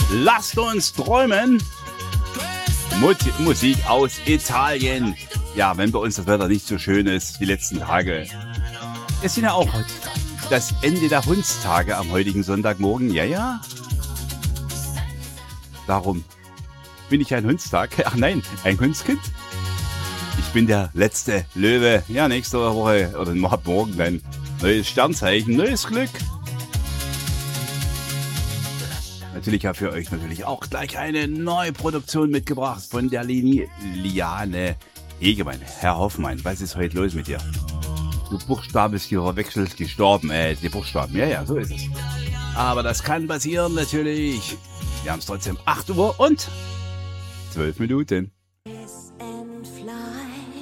Lasst uns träumen. Musik aus Italien. Ja, wenn bei uns das Wetter nicht so schön ist, die letzten Tage. Es sind ja auch heute das Ende der Hundstage am heutigen Sonntagmorgen. Ja. Darum bin ich ein Hundstag. Ach nein, ein Hundskind. Ich bin der letzte Löwe. Ja, nächste Woche oder morgen dann neues Sternzeichen, neues Glück. Natürlich habe ich für euch natürlich auch gleich eine neue Produktion mitgebracht von der Liane Hegemann. Herr Hoffmann, was ist heute los mit dir? Du buchstabelst hier verwechselt gestorben. Die Buchstaben, ja, so ist es. Aber das kann passieren natürlich. Wir haben es trotzdem 8 Uhr und 12 Minuten.